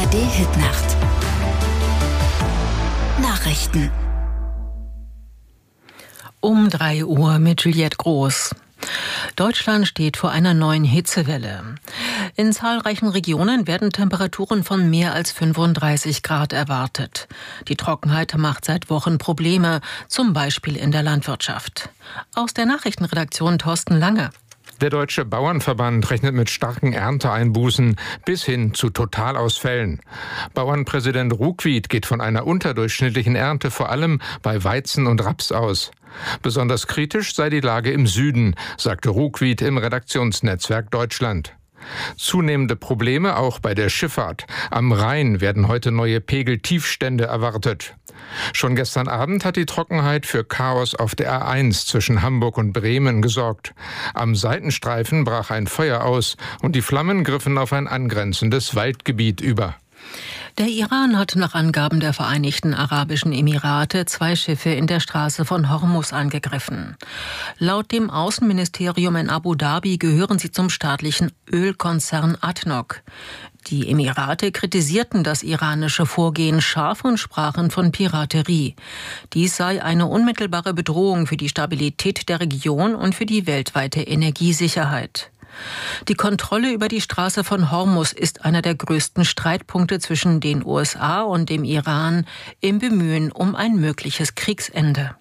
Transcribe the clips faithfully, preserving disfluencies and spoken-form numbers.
D-Hit-Nacht. Nachrichten. Um drei Uhr mit Juliette Groß. Deutschland steht vor einer neuen Hitzewelle. In zahlreichen Regionen werden Temperaturen von mehr als fünfunddreißig Grad erwartet. Die Trockenheit macht seit Wochen Probleme, zum Beispiel in der Landwirtschaft. Aus der Nachrichtenredaktion Thorsten Lange. Der Deutsche Bauernverband rechnet mit starken Ernteeinbußen bis hin zu Totalausfällen. Bauernpräsident Ruckwied geht von einer unterdurchschnittlichen Ernte vor allem bei Weizen und Raps aus. Besonders kritisch sei die Lage im Süden, sagte Ruckwied im Redaktionsnetzwerk Deutschland. Zunehmende Probleme auch bei der Schifffahrt. Am Rhein werden heute neue Pegeltiefstände erwartet. Schon gestern Abend hat die Trockenheit für Chaos auf der A eins zwischen Hamburg und Bremen gesorgt. Am Seitenstreifen brach ein Feuer aus und die Flammen griffen auf ein angrenzendes Waldgebiet über. Der Iran hat nach Angaben der Vereinigten Arabischen Emirate zwei Schiffe in der Straße von Hormuz angegriffen. Laut dem Außenministerium in Abu Dhabi gehören sie zum staatlichen Ölkonzern A D N O C. Die Emirate kritisierten das iranische Vorgehen scharf und sprachen von Piraterie. Dies sei eine unmittelbare Bedrohung für die Stabilität der Region und für die weltweite Energiesicherheit. Die Kontrolle über die Straße von Hormuz ist einer der größten Streitpunkte zwischen den U S A und dem Iran im Bemühen um ein mögliches Kriegsende.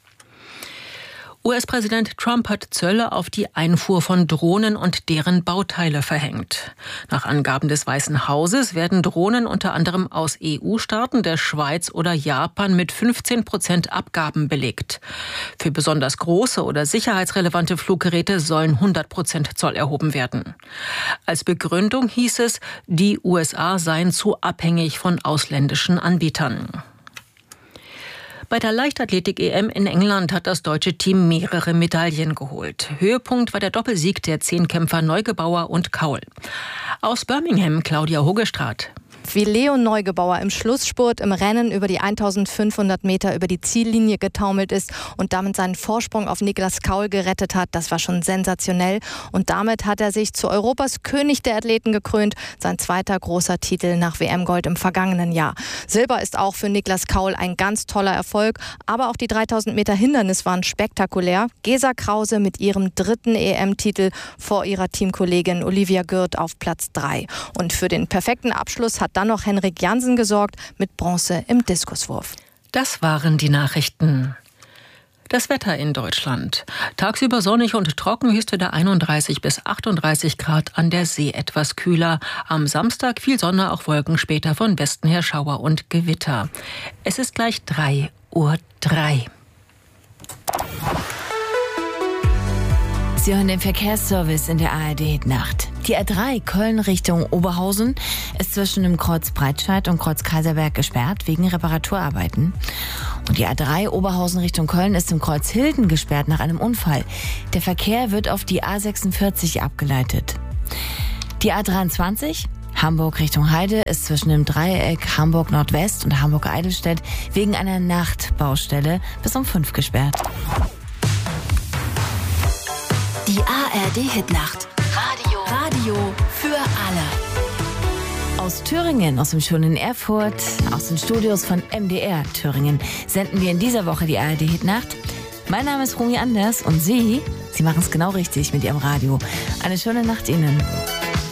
U S-Präsident Trump hat Zölle auf die Einfuhr von Drohnen und deren Bauteile verhängt. Nach Angaben des Weißen Hauses werden Drohnen unter anderem aus E U-Staaten, der Schweiz oder Japan mit fünfzehn Prozent Abgaben belegt. Für besonders große oder sicherheitsrelevante Fluggeräte sollen hundert Prozent Zoll erhoben werden. Als Begründung hieß es, die U S A seien zu abhängig von ausländischen Anbietern. Bei der Leichtathletik-E M in England hat das deutsche Team mehrere Medaillen geholt. Höhepunkt war der Doppelsieg der Zehnkämpfer Neugebauer und Kaul. Aus Birmingham Claudia Hogestraat. Wie Leon Neugebauer im Schlussspurt im Rennen über die eintausendfünfhundert Meter über die Ziellinie getaumelt ist und damit seinen Vorsprung auf Niklas Kaul gerettet hat, das war schon sensationell. Und damit hat er sich zu Europas König der Athleten gekrönt, sein zweiter großer Titel nach W M-Gold im vergangenen Jahr. Silber ist auch für Niklas Kaul ein ganz toller Erfolg, aber auch die dreitausend Meter Hindernis waren spektakulär. Gesa Krause mit ihrem dritten E M-Titel vor ihrer Teamkollegin Olivia Gürt auf Platz drei. Und für den perfekten Abschluss hat dann noch Henrik Jansen gesorgt mit Bronze im Diskuswurf. Das waren die Nachrichten. Das Wetter in Deutschland. Tagsüber sonnig und trocken, Höchstwerte der einunddreißig bis achtunddreißig Grad, an der See etwas kühler. Am Samstag viel Sonne, auch Wolken, später von Westen her Schauer und Gewitter. Es ist gleich drei Uhr drei. Sie hören den Verkehrsservice in der A R D-Nacht. Die A drei Köln Richtung Oberhausen ist zwischen dem Kreuz Breitscheid und Kreuz Kaiserberg gesperrt wegen Reparaturarbeiten. Und die A drei Oberhausen Richtung Köln ist im Kreuz Hilden gesperrt nach einem Unfall. Der Verkehr wird auf die A sechsundvierzig abgeleitet. Die A dreiundzwanzig Hamburg Richtung Heide ist zwischen dem Dreieck Hamburg Nordwest und Hamburg Eidelstedt wegen einer Nachtbaustelle bis um fünf gesperrt. Die A R D-Hit-Nacht. Radio. Radio für alle. Aus Thüringen, aus dem schönen Erfurt, aus den Studios von M D R Thüringen senden wir in dieser Woche die A R D-Hit-Nacht. Mein Name ist Romy Anders und Sie, Sie machen es genau richtig mit Ihrem Radio. Eine schöne Nacht Ihnen.